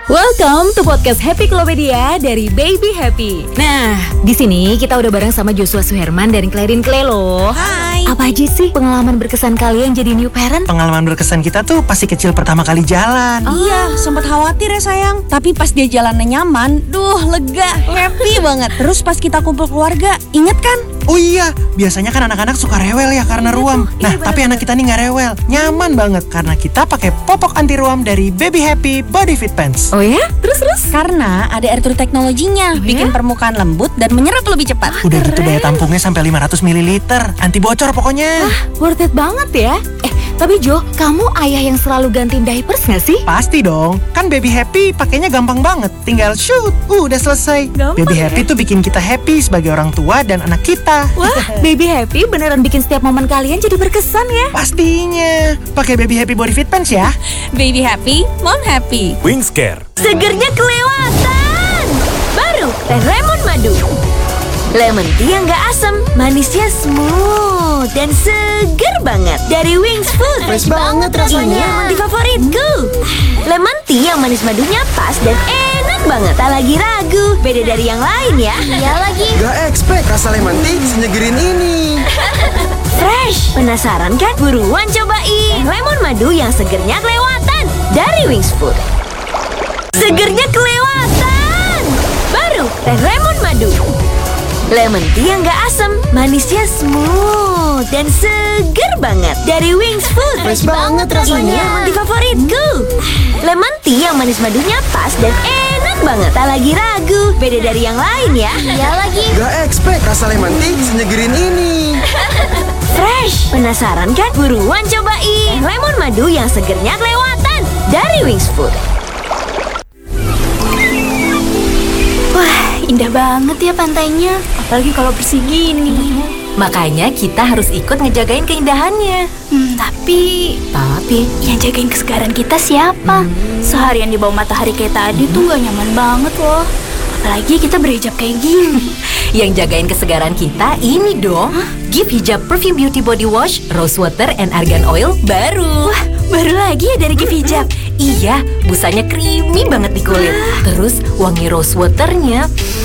Welcome to podcast Happy Klopedia dari Baby Happy. Nah, di sini kita udah bareng sama Joshua Suherman dari Clarin Clay loh. Hai. Apa aja sih pengalaman berkesan kalian jadi new parent? Pengalaman berkesan kita tuh pasti kecil pertama kali jalan. Iya, sempat khawatir ya sayang. Tapi pas dia jalannya nyaman, lega, happy banget. Terus pas kita kumpul keluarga, inget kan? Oh iya, biasanya kan anak-anak suka rewel ya karena ruam. Nah, tapi anak kita nih nggak rewel, nyaman banget karena kita pakai popok anti ruam dari Baby Happy Body Fit Pants. Oh ya? Terus? Karena ada air teknologinya, bikin permukaan lembut dan menyerap lebih cepat. Udah gitu daya tampungnya sampai 500 ml, anti bocor pokoknya. Worth it banget ya. Tapi Jo, kamu ayah yang selalu gantiin diapers nggak sih? Pasti dong, kan Baby Happy pakainya gampang banget. Tinggal shoot, udah selesai. Gampang Baby ya? Happy tuh bikin kita happy sebagai orang tua dan anak kita. Wah, Baby Happy beneran bikin setiap momen kalian jadi berkesan ya. Pastinya, pakai Baby Happy Body Fit Pants ya. Baby happy, mom happy. Wings Care. Segernya kelewatan. Baru teh lemon madu. Lemon tea yang gak asam, manisnya smooth dan seger banget. Dari Wings Food. Fresh banget rasanya. Ini yang di favoritku. Lemon tea yang manis madunya pas dan enak banget. Tak lagi ragu, beda dari yang lain ya. Iya lagi. Gak expect rasa lemon tea senyegerin ini. Fresh. Penasaran kan? Buruan cobain. Lemon madu yang segernya kelewatan. Dari Wings Food. Segernya kelewatan. Baru teh lemon madu. Lemon tea yang gak asam, manisnya smooth dan seger banget. Dari Wings Food. Fresh banget rasanya. Ini emang di favoritku. Lemon tea yang manis madunya pas dan enak banget. Tak lagi ragu, beda dari yang lain ya. Iya lagi. Gak expect rasa lemon tea senyegerin ini. Fresh. Penasaran kan? Buruan cobain. Lemon madu yang segernya kelewatan. Dari Wings Food. Wah, indah banget ya pantainya. Apalagi kalau bersih gini. Makanya kita harus ikut ngejagain keindahannya. Tapi yang jagain kesegaran kita siapa? Seharian di bawah matahari kayak tadi tuh gak nyaman banget loh. Apalagi kita berhijab kayak gini. Yang jagain kesegaran kita ini dong. Give Hijab Perfume Beauty Body Wash, Rose Water and Argan Oil baru. Wah, baru lagi ya dari Give Hijab. Iya, busanya creamy banget di kulit. Terus wangi rose waternya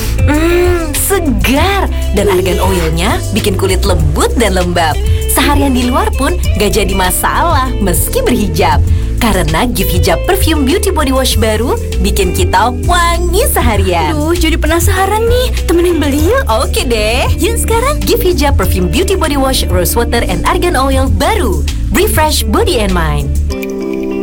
segar. Dan argan oilnya bikin kulit lembut dan lembab. Seharian di luar pun gak jadi masalah meski berhijab. Karena Give Hijab Perfume Beauty Body Wash baru bikin kita wangi seharian. Aduh, jadi penasaran nih. Temenin beli yuk. Oke deh. Yuk sekarang Give Hijab Perfume Beauty Body Wash, Rose Water and Argan Oil baru. Refresh body and mind.